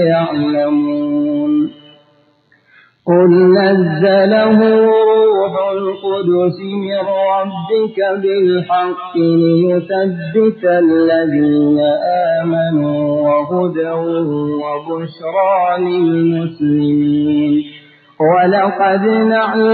يعلمون قل نزله روح القدس من ربك بالحق ليثبت الذين آمنوا وهدى وبشرى للمسلمين ولقد نعلم